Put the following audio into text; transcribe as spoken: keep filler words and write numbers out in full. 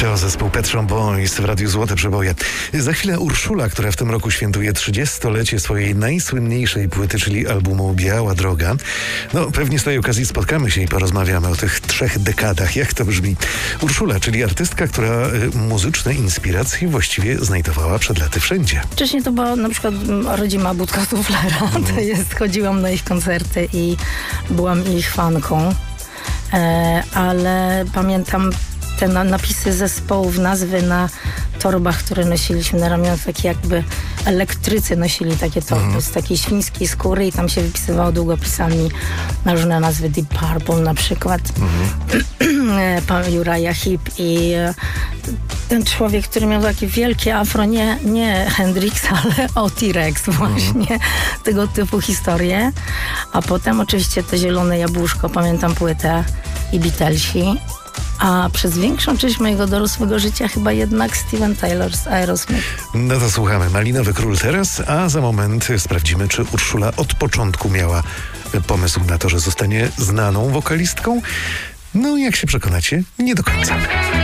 To zespół Pet Shop Boys w Radiu Złote Przeboje. Za chwilę Urszula, która w tym roku świętuje trzydziestolecie swojej najsłynniejszej płyty, czyli albumu Biała Droga. No, pewnie z tej okazji spotkamy się i porozmawiamy o tych trzech dekadach. Jak to brzmi? Urszula, czyli artystka, która y, muzyczne inspiracje właściwie znajdowała przed laty wszędzie. Wcześniej to była na przykład rodzima Budka Suflera. Mm. To jest, chodziłam na ich koncerty i byłam ich fanką. E, ale pamiętam te na, napisy zespołów, nazwy na torbach, które nosiliśmy na ramionach, takie jakby elektrycy nosili takie torby mm. z takiej świńskiej skóry i tam się wypisywało długopisami na różne nazwy, Deep Purple na przykład, mm. Uriah Heep i ten człowiek, który miał takie wielkie afro, nie, nie Hendrix, ale Oti Rex właśnie, mm. tego typu historie. A potem oczywiście to Zielone Jabłuszko, pamiętam płytę i Beatlesi. A przez większą część mojego dorosłego życia chyba jednak Steven Tyler z Aerosmith. No to słuchamy. Malinowy Król teraz, a za moment sprawdzimy, czy Urszula od początku miała pomysł na to, że zostanie znaną wokalistką. No jak się przekonacie, nie do końca.